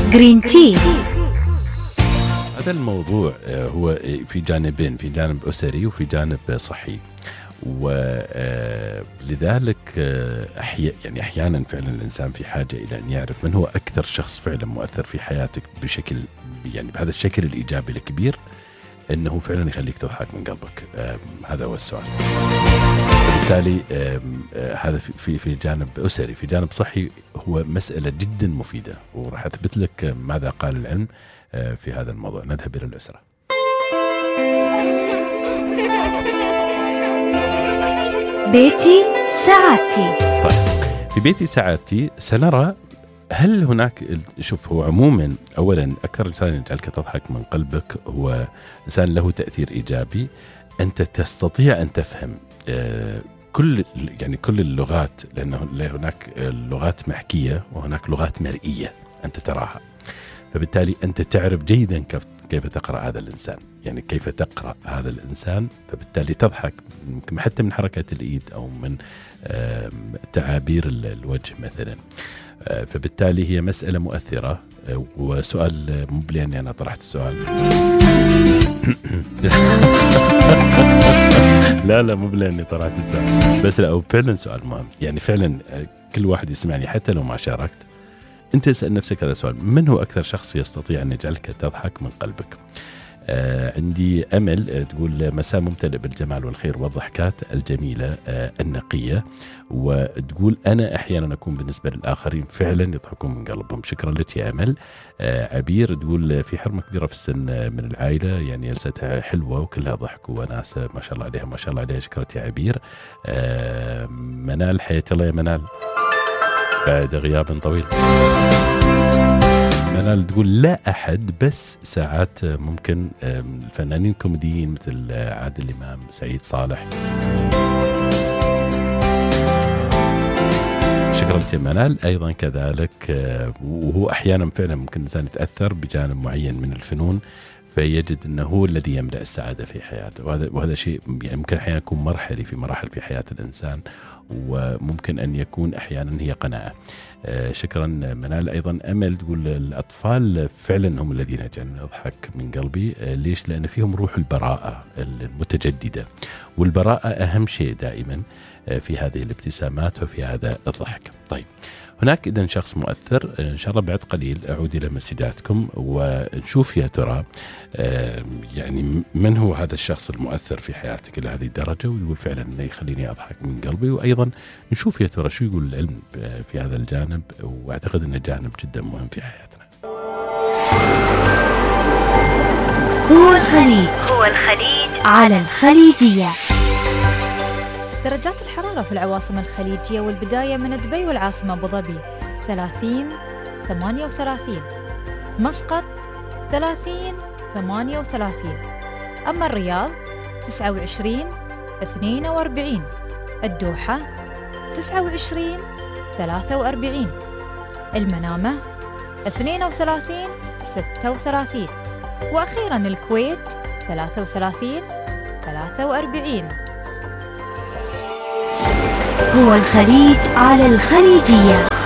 جرين تي. هذا الموضوع هو في جانبين، في جانب أسري وفي جانب صحي، ولذلك يعني أحيانا فعلا الإنسان في حاجة إلى أن يعرف من هو أكثر شخص فعلا مؤثر في حياتك بشكل، يعني بهذا الشكل الإيجابي الكبير، أنه فعلا يخليك تضحك من قلبك. هذا هو السؤال. بالتالي هذا في جانب أسري. في جانب صحي هو مسألة جدا مفيدة، وراح أثبت لك ماذا قال العلم في هذا الموضوع. نذهب إلى الأسرة. بيتي سعادتي. طيب، في بيتي سعادتي سنرى هل هناك، شوف، هو عموما أولا أكثر إنسان يجعلك تضحك من قلبك هو إنسان له تأثير إيجابي. أنت تستطيع أن تفهم كل اللغات، لأنه هناك لغات محكية وهناك لغات مرئية أنت تراها، فبالتالي أنت تعرف جيدا كيف تقرأ هذا الإنسان، يعني كيف تقرأ هذا الإنسان، فبالتالي تضحك حتى من حركة الإيد أو من تعابير الوجه مثلا. فبالتالي هي مسألة مؤثرة. وسؤال، مو لأني أنا طرحت السؤال لا مو لأني طرحت السؤال، بس لا، فعلا سؤال مهم. يعني فعلا كل واحد يسمعني حتى لو ما شاركت، أنت اسأل نفسك هذا السؤال: من هو أكثر شخص يستطيع أن يجعلك تضحك من قلبك؟ عندي أمل تقول: مساء ممتلئ بالجمال والخير والضحكات الجميلة النقية، وتقول: أنا أحيانا أكون بالنسبة للآخرين فعلا يضحكون من قلبهم. شكرا لك يا أمل. عبير تقول: في حرمة كبيرة في السن من العائلة، يعني جلستها حلوة وكلها ضحك وناسة، ما شاء الله عليها ما شاء الله عليها. شكرا يا عبير. منال، حياك الله يا منال بعد غياب طويل. منال تقول: لا أحد، بس ساعات ممكن الفنانين الكوميديين مثل عادل إمام، سعيد صالح. شكرا لك يا منال. أيضا كذلك، وهو أحيانا فعلا ممكن الإنسان يتأثر بجانب معين من الفنون فيجد أنه هو الذي يملأ السعادة في حياته، وهذا شيء يعني ممكن أحيانا يكون مرحلي في مراحل في حياة الإنسان، وممكن أن يكون أحيانا هي قناعة. شكرا منال. أيضا أمل تقول: الأطفال فعلا هم الذين يجعلون أضحك من قلبي. ليش؟ لأن فيهم روح البراءة المتجددة، والبراءة أهم شيء دائما في هذه الابتسامات وفي هذا الضحك. طيب، هناك إذن شخص مؤثر. إن شاء الله بعد قليل أعود إلى مسجاتكم ونشوف يا ترى يعني من هو هذا الشخص المؤثر في حياتك إلى هذه الدرجة ويقول فعلا أنه يخليني أضحك من قلبي. وأيضا نشوف يا ترى شو يقول العلم في هذا الجانب، وأعتقد أنه جانب جدا مهم في حياتنا. هو الخليج على الخليجية. درجات الحرارة في العواصم الخليجية، والبداية من دبي والعاصمة أبو ظبي 30 38، مسقط 30 38، أما الرياض 29 42، الدوحة 29 43، المنامة 32 36، وأخيرا الكويت 33 43. هو الخليج على الخليجية.